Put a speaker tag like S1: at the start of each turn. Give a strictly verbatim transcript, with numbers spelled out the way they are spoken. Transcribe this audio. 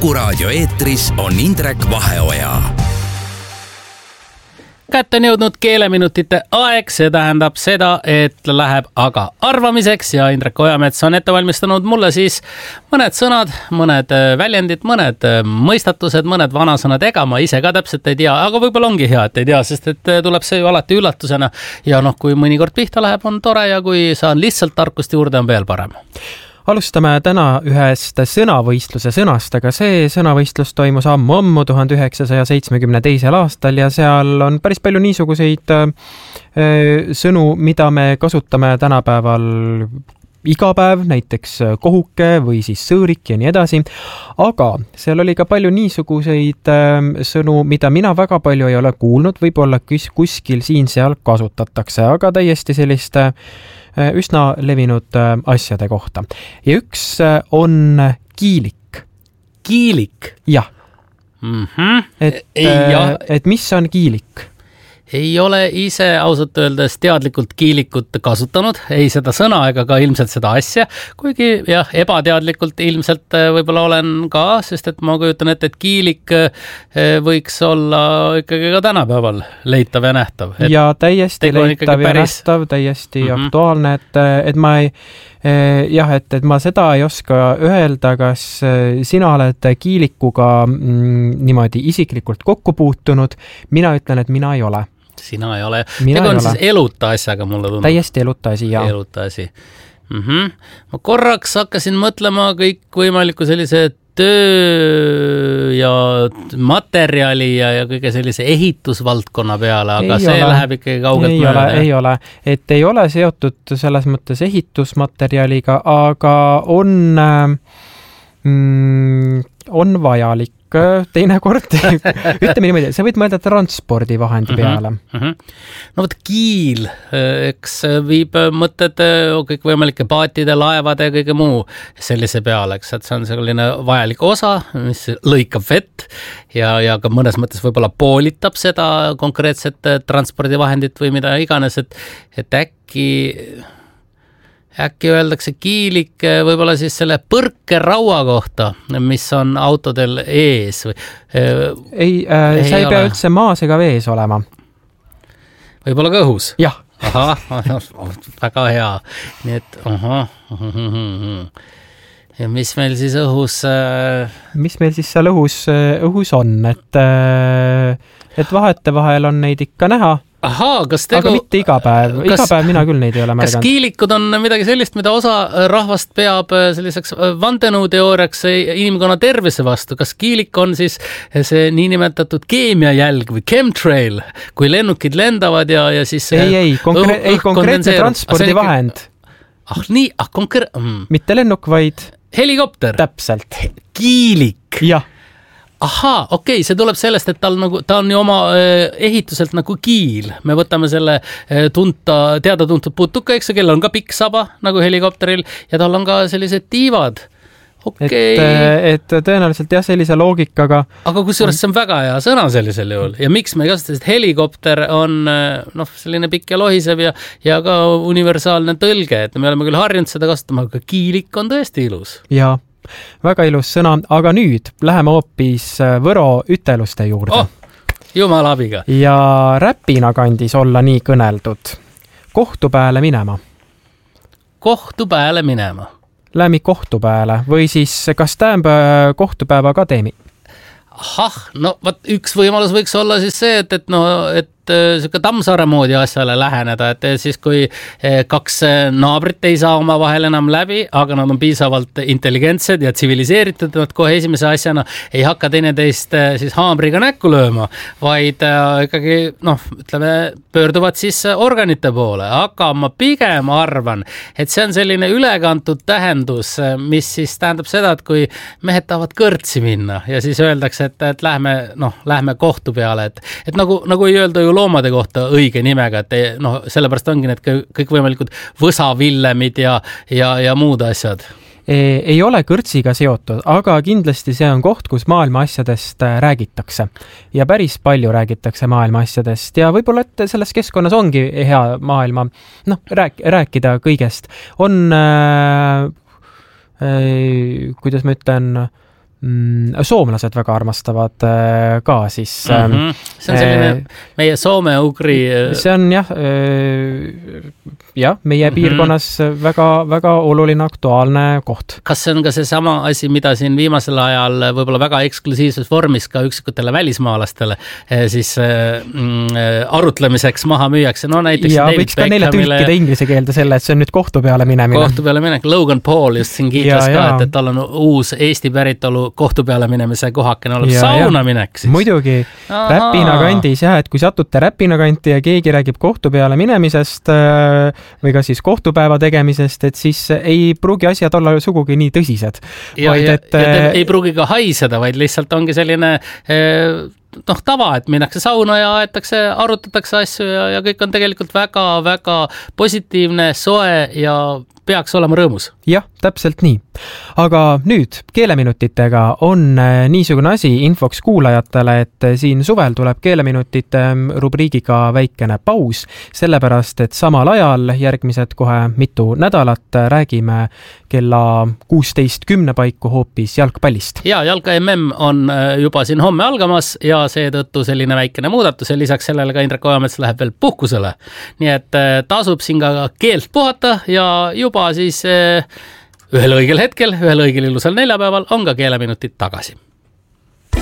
S1: Kuku raadio eetris on Indrek Vaheoja.
S2: Kätte on jõudnud keeleminutite aeg, see tähendab seda, et läheb aga arvamiseks ja Indrek Ojamets on ette valmistanud mulle siis mõned sõnad, mõned väljendid, mõned mõistatused, mõned vanasõnad, ega ma ise ka täpselt ei tea, aga võib-olla ongi hea, et ei tea, sest et tuleb see ju alati üllatusena ja noh, kui mõnikord pihta läheb, on tore ja kui saan lihtsalt tarkust juurde, on veel parem.
S3: Alustame täna ühest sõnavõistluse sõnast, aga see sõnavõistlus toimus ammu-ammu tuhande üheksasaja seitsmekümne teisel aastal ja seal on päris palju niisuguseid äh, sõnu, mida me kasutame tänapäeval iga päev, näiteks kohuke või siis sõõrik ja nii edasi, aga seal oli ka palju niisuguseid äh, sõnu, mida mina väga palju ei ole kuulnud, võib-olla kus, kuskil siin-seal kasutatakse, aga täiesti selliste üsna levinud asjade kohta. Ja üks on kiilik.
S2: Kiilik?
S3: Jah.
S2: Mm-hmm.
S3: Et, ja. et mis on kiilik?
S2: Ei ole ise ausalt öeldes teadlikult kiilikut kasutanud, ei seda sõna ega ka ilmselt seda asja, kuigi jah, ebateadlikult ilmselt võib-olla olen ka, sest et ma kujutan ette, et kiilik võiks olla ikkagi ka tänapäeval leitav ja nähtav. Et
S3: ja täiesti leitav ja päris... nähtav, täiesti mm-hmm. aktuaalne, et, et ma ei jah, et, et ma seda ei oska öelda, kas sina oled kiilikuga mm, niimoodi isiklikult kokku puutunud, mina ütlen, et mina ei ole.
S2: Sina ei ole. Tegu on siis eluta asjaga, mulle tundub.
S3: Täiesti eluta asi, jah.
S2: Eluta asi. Mm-hmm. Ma korraks hakkasin mõtlema kõik võimaliku sellise töö ja materjali ja, ja kõige sellise ehitusvaldkonna peale, aga ei see ole. Läheb ikkagi kaugelt
S3: ei
S2: mööda.
S3: Ole, ei ole, et ei ole seotud selles mõttes ehitusmaterjaliga, aga on, mm, on vajalik teinekord, ütleme niimoodi, sa võid mõelda transpordivahendi peale. Mm-hmm,
S2: mm-hmm. No võt kiil, eks viib mõtted kõik võimalike paatide, laevade ja kõige muu sellise peale, eks, et see on selline vajalik osa, mis lõikab vett ja, ja ka mõnes mõttes võib-olla poolitab seda konkreetset transpordivahendit või mida iganes, et, et äkki... Äkki öeldakse kiilik võib-olla siis selle põrkeraua kohta, mis on autodel ees. Või,
S3: ei, äh, ei sa ei ole. Pea üldse maas ega vees olema.
S2: Võib-olla ka õhus?
S3: Jah.
S2: Aha, väga hea. Nii et, aha. Ja mis meil siis õhus... Äh...
S3: Mis meil siis seal õhus, õhus on, et, et vahete vahel on neid ikka näha.
S2: Ahaa, kas tegu...
S3: Aga mitte iga päev. Kas, iga päev mina küll neid ei ole märganud.
S2: Kas kiilikud on midagi sellist, mida osa rahvast peab selliseks vandenõuteooriaks inimkonna tervise vastu? Kas kiilik on siis see niinimetatud keemiajälg või chemtrail, kui lennukid lendavad ja, ja siis...
S3: Ei, ei, konkre- õh, ei konkreetse transpordivahend.
S2: Ah, nii, ah, konkre... Mm.
S3: Mitte lennuk, vaid...
S2: Helikopter.
S3: Täpselt.
S2: Kiilik.
S3: Jah.
S2: Ahaa, okei, okay, see tuleb sellest, et tal nagu, ta on ju oma ehituselt nagu kiil. Me võtame selle tunta, teada-tuntud putuka, eks, kellel on ka pikk saba nagu helikopteril ja tal on ka sellised tiivad. Okay.
S3: Et, et tõenäoliselt jah, sellise loogikaga.
S2: Aga kusjuures see on väga hea sõna sellisel juhul. Ja miks me kasutame, et helikopter on noh, selline pikk ja lohisev ja, ja ka universaalne tõlge. Et me oleme küll harjunud seda kasutama, aga kiilik on tõesti ilus.
S3: Jaa. Väga ilus sõna, aga nüüd läheme hoopis Võro üteluste juurde.
S2: Oh, jumala abiga.
S3: Ja räpina kandis olla nii kõneldud. Kohtu pääle minema.
S2: Kohtu pääle minema.
S3: Lähme kohtu pääle või siis kas tähendab kohtupäeva akadeemi?
S2: Ahah, no võt, üks võimalus võiks olla siis see, et, et, no, et siuke Tammsaare moodi asjale läheneda, et siis kui kaks naabrit ei saa oma vahel enam läbi, aga nad on piisavalt intelligentsed ja tsiviliseeritud, nad kohe esimese asjana ei hakka teineteist siis haamriga näkku lööma, vaid ikkagi, noh, ütleme, pöörduvad siis organite poole, aga ma pigem arvan, et see on selline ülekantud tähendus, mis siis tähendab seda, et kui mehed tahavad kõrtsi minna ja siis öeldakse, et, et lähme, noh, lähme kohtu peale, et, et nagu, nagu ei öelda ju loomade kohta õige nimega, et ei, no, sellepärast ongi need kõik võimalikud võsavillemid ja, ja, ja muud asjad.
S3: Ei ole kõrtsiga seotud, aga kindlasti see on koht, kus maailma asjadest räägitakse. Ja päris palju räägitakse maailma asjadest ja võib-olla, et selles keskkonnas ongi hea maailma noh, rääk, rääkida kõigest. On, äh, äh, kuidas ma ütlen, mm, soomlased väga armastavad ka siis mm. -hmm.
S2: see on selline äh, meie soome-ugri
S3: see on jah, jah, meie mm-hmm. piirkonnas väga, väga oluline aktuaalne koht.
S2: Kas see on ka see sama asi, mida siin viimasel ajal võib-olla väga eksklusiivses vormis ka üksikutele välismaalastele siis mm, arutlemiseks maha müüakse? No näiteks
S3: ja võiks ka neile tõlkida inglise keelde selle, et see on nüüd kohtu peale minemine.
S2: Kohtu peale minek. Logan Paul just siin kiitles ka, et, et tal on uus Eesti päritolu kohtu peale minemise kohakene olev sauna minek siis.
S3: Muidugi, Räpina kandis jah, et kui satute Räpina kanti ja keegi räägib kohtu peale minemisest või ka siis kohtupäeva tegemisest, et siis ei pruugi asjad olla sugugi nii tõsised.
S2: Ja, vaid, et, ja, ja ei pruugi ka haiseda, vaid lihtsalt ongi selline noh, tava, et minnakse sauna ja aetakse, arutatakse asju ja, ja kõik on tegelikult väga, väga positiivne, soe ja peaks olema rõõmus.
S3: Jah, täpselt nii. Aga nüüd keeleminutitega on niisugune asi infoks kuulajatele, et siin suvel tuleb keeleminutite rubriigiga väikene paus, sellepärast, et samal ajal järgmised kohe mitu nädalat räägime kella kuusteist kümne paiku hoopis jalgpallist.
S2: Ja, jalka M M on juba siin homme algamas ja seetõttu selline väikene muudatus ja lisaks sellele ka Indrek Ojamets läheb veel puhkusele. Nii et tasub siin ka keelt puhata ja juba siis ühel õigel hetkel, ühel õigel ilusal neljapäeval on ka keeleminutid tagasi.